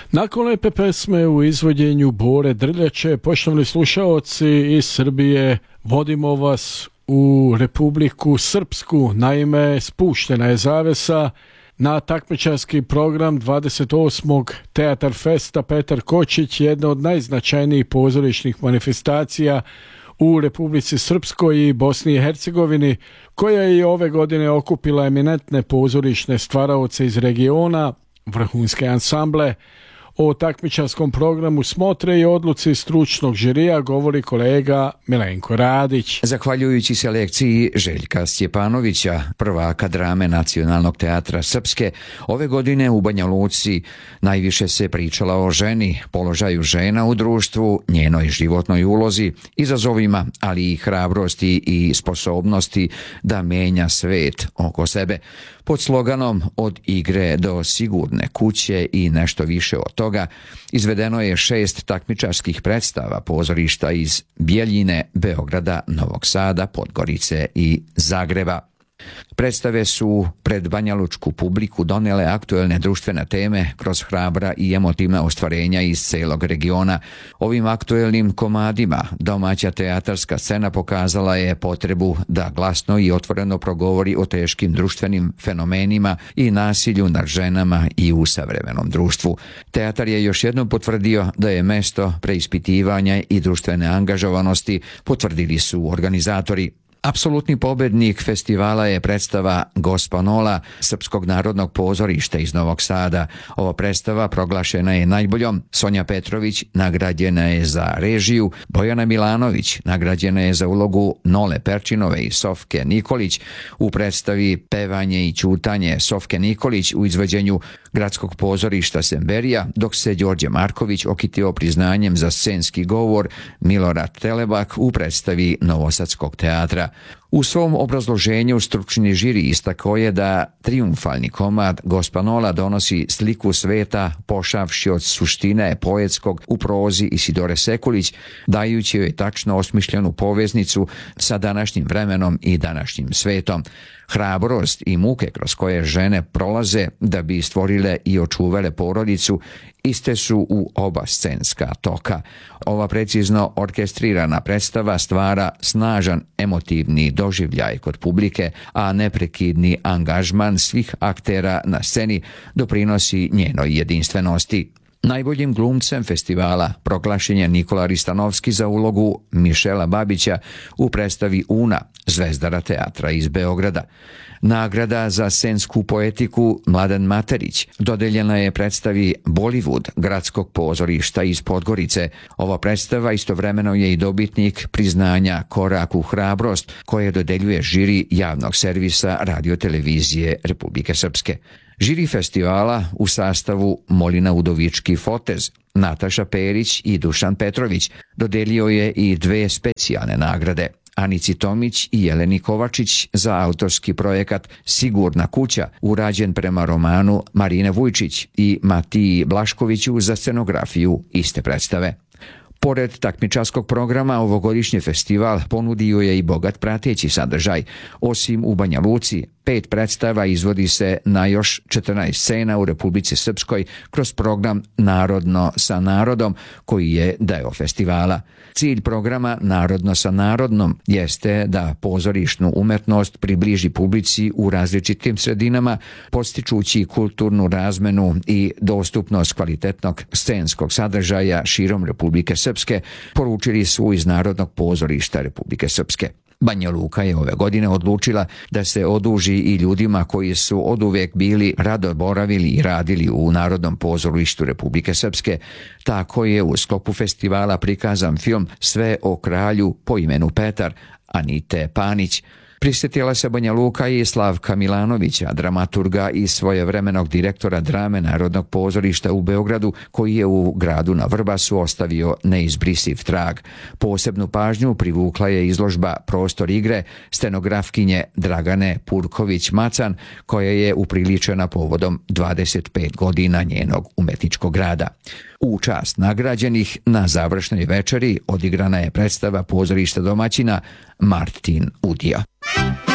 Nakon lepe pesme u izvođenju Bore Drljače, poštovani slušaoci iz Srbije, vodimo vas u Republiku Srpsku. Naime, spuštena je zavesa na takmičarski program 28. Teatar Festa Petar Kočić, jedna od najznačajnijih pozorišnih manifestacija u Republici Srpskoj i Bosni i Hercegovini, koja je i ove godine okupila eminentne pozorišne stvaraoce iz regiona, vrhunske ansamble. O takmičarskom programu smotre i odluci stručnog žirija govori kolega Milenko Radić. Zahvaljujući selekciji Željka Stjepanovića, prvaka drame Nacionalnog teatra Srpske, ove godine u Banja Luci najviše se pričala o ženi, položaju žena u društvu, njenoj životnoj ulozi, izazovima, ali i hrabrosti i sposobnosti da menja svet oko sebe. Pod sloganom Od igre do sigurne kuće i nešto više od toga izvedeno je 6 takmičarskih predstava pozorišta iz Bjeljine, Beograda, Novog Sada, Podgorice i Zagreba. Predstave su pred banjalučku publiku donele aktuelne društvene teme kroz hrabra i emotivna ostvarenja iz celog regiona. Ovim aktuelnim komadima domaća teatarska scena pokazala je potrebu da glasno i otvoreno progovori o teškim društvenim fenomenima i nasilju nad ženama i u savremenom društvu. Teatar je još jednom potvrdio da je mesto preispitivanja i društvene angažovanosti, potvrdili su organizatori. Apsolutni pobednik festivala je predstava Gospa Nola Srpskog narodnog pozorišta iz Novog Sada. Ova predstava proglašena je najboljom. Sonja Petrović nagrađena je za režiju, Bojana Milanović nagrađena je za ulogu Nole Perčinove i Sofke Nikolić u predstavi Pevanje i ćutanje Sofke Nikolić u izvođenju Gradskog pozorišta Semberija, dok se Đorđe Marković okitio priznanjem za scenski govor Milorad Telebak u predstavi Novosadskog teatra. U svom obrazloženju stručni žiri istakao je da trijumfalni komad Gospa Nola donosi sliku sveta pošavši od suštine poetskog u prozi Isidore Sekulić, dajući joj tačno osmišljenu poveznicu sa današnjim vremenom i današnjim svetom. Hrabrost i muke kroz koje žene prolaze da bi stvorile i očuvale porodicu iste su u oba scenska toka. Ova precizno orkestrirana predstava stvara snažan emotivni doživljaj kod publike, a neprekidni angažman svih aktera na sceni doprinosi njenoj jedinstvenosti. Najboljim glumcem festivala proglašen je Nikola Ristanovski za ulogu Mišela Babića u predstavi Una, Zvezdara teatra iz Beograda. Nagrada za scensku poetiku Mladen Materić dodeljena je predstavi Bollywood Gradskog pozorišta iz Podgorice. Ova predstava istovremeno je i dobitnik priznanja Korak u hrabrost koje dodeljuje žiri javnog servisa radiotelevizije Republike Srpske. Žiri festivala u sastavu Molina Udovički Fotez, Nataša Perić i Dušan Petrović dodelio je i 2 specijalne nagrade. Anici Tomić i Jeleni Kovačić za autorski projekat Sigurna kuća, urađen prema romanu Marine Vujčić, i Matiji Blaškoviću za scenografiju iste predstave. Pored takmičarskog programa, ovogodišnji festival ponudio je i bogat prateći sadržaj. Osim u Banja Luci, 5 predstava izvodi se na još 14 scena u Republici Srpskoj kroz program Narodno sa narodom, koji je deo festivala. Cilj programa Narodno sa narodnom jeste da pozorišnu umetnost približi publici u različitim sredinama, podstičući kulturnu razmenu i dostupnost kvalitetnog scenskog sadržaja širom Republike Srpske, poručili su iz Narodnog pozorišta Republike Srpske. Banja Luka je ove godine odlučila da se oduži i ljudima koji su oduvek bili rado boravili i radili u Narodnom pozorištu Republike Srpske. Tako je u sklopu festivala prikazan film Sve o kralju po imenu Petar Anite Panić. Prisjetila se Banja Luka i Slavka Milanovića, dramaturga i svojevremenog direktora drame Narodnog pozorišta u Beogradu, koji je u gradu na Vrbasu ostavio neizbrisiv trag. Posebnu pažnju privukla je izložba Prostor igre scenografkinje Dragane Purković-Macan, koja je upriličena povodom 25 godina njenog umetničkog rada. U čast nagrađenih na završnoj večeri odigrana je predstava pozorišta domaćina Martin Udija.